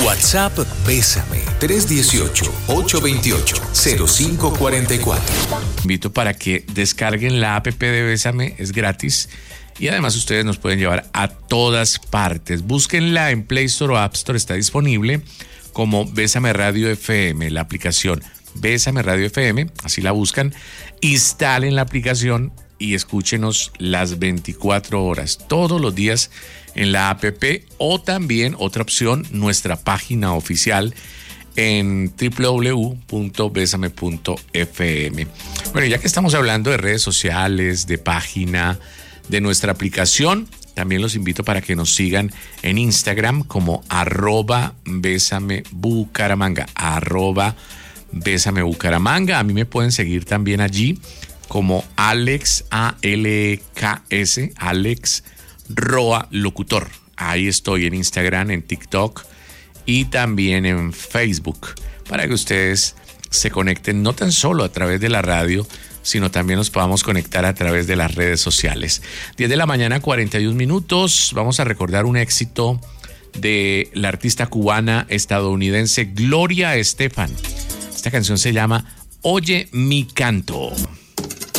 WhatsApp Bésame 318-828-0544. Invito para que descarguen la app de Bésame, es gratis. Y además ustedes nos pueden llevar a todas partes. Búsquenla en Play Store o App Store, está disponible como Bésame Radio FM, la aplicación Bésame Radio FM, así la buscan. Instalen la aplicación y escúchenos las 24 horas, todos los días en la app, o también otra opción, nuestra página oficial en www.besame.fm. Bueno, ya que estamos hablando de redes sociales, de página, de nuestra aplicación, también los invito para que nos sigan en Instagram como @besamebucaramanga, @besamebucaramanga. A mí me pueden seguir también allí como Alex, ALEKS, Alex Roa Locutor. Ahí estoy en Instagram, en TikTok y también en Facebook, para que ustedes se conecten no tan solo a través de la radio, sino también nos podamos conectar a través de las redes sociales. 10 de la mañana, 41 minutos. Vamos a recordar un éxito de la artista cubana estadounidense Gloria Estefan. Esta canción se llama Oye mi canto.